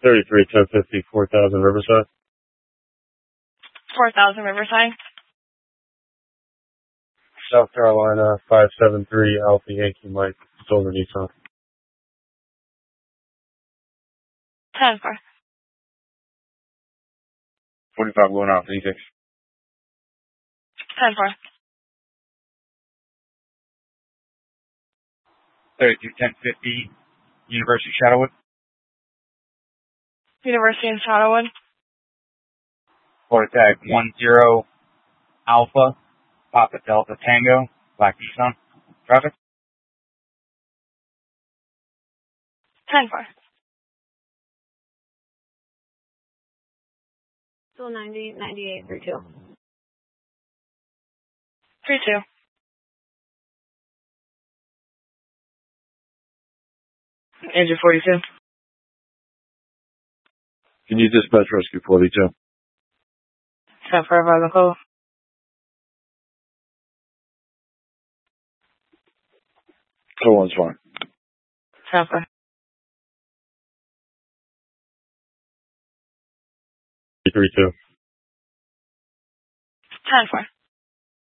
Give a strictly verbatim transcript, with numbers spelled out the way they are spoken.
thirty-three ten fifty, four thousand Riverside. four thousand Riverside. South Carolina, five seven three Alpha Yankee Mike, Silver Nissan. ten four. forty-five going out, thirty-six. ten four. thirty-two ten fifty, University Shadowwood. University in Shadowwood. Florida tag one zero Alpha, Papa Delta Tango, Black Nissan. Traffic. ten four. Still ninety, ninety-eight, three two. three two. Andrew forty-two. Can you dispatch rescue forty-two? ten four, Bravo. Call one's fine. ten four. three two. ten four.